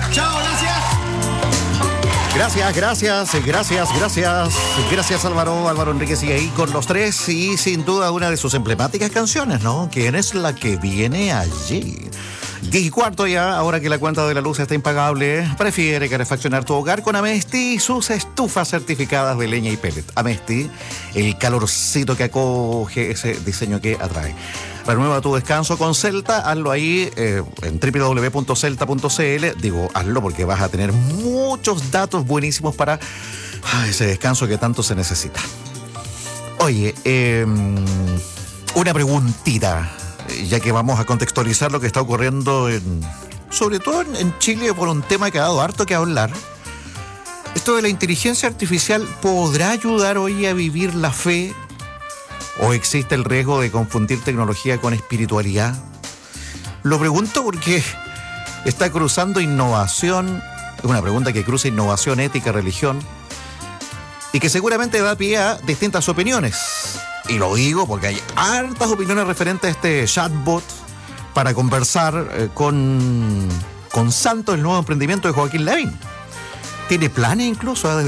Chao, gracias. Gracias Álvaro Enrique sigue ahí con los tres y sin duda una de sus emblemáticas canciones, ¿no? ¿Quién es la que viene allí? 10:15 ya, ahora que la cuenta de la luz está impagable, prefiere calefaccionar tu hogar con Amesti y sus estufas certificadas de leña y pellet. Amesti, el calorcito que acoge, ese diseño que atrae. Renueva tu descanso con Celta, hazlo ahí en www.celta.cl. Digo, hazlo porque vas a tener muchos datos buenísimos para ese descanso que tanto se necesita. Oye, una preguntita, ya que vamos a contextualizar lo que está ocurriendo sobre todo en Chile por un tema que ha dado harto que hablar. Esto de la inteligencia artificial, ¿podrá ayudar hoy a vivir la fe? ¿O existe el riesgo de confundir tecnología con espiritualidad? Lo pregunto porque está cruzando innovación, es una pregunta que cruza innovación, ética, religión, y que seguramente da pie a distintas opiniones. Y lo digo porque hay hartas opiniones referentes a este chatbot para conversar con Santo, el nuevo emprendimiento de Joaquín Lavín. Tiene planes incluso